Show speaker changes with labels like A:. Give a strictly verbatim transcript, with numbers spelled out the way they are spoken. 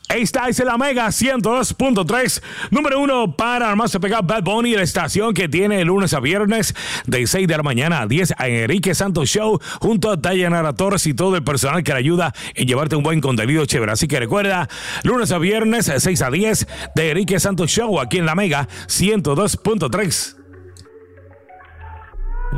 A: Esta es la Mega ciento dos punto tres, número uno para más pegar Bad Bunny, la estación que tiene lunes a viernes de seis de la mañana a diez a Enrique Santos Show, junto a Dayanara Torres y todo el personal que le ayuda en llevarte un buen contenido chévere. Así que recuerda, lunes a viernes seis a diez de Enrique Santos Show aquí en la Mega ciento dos punto tres.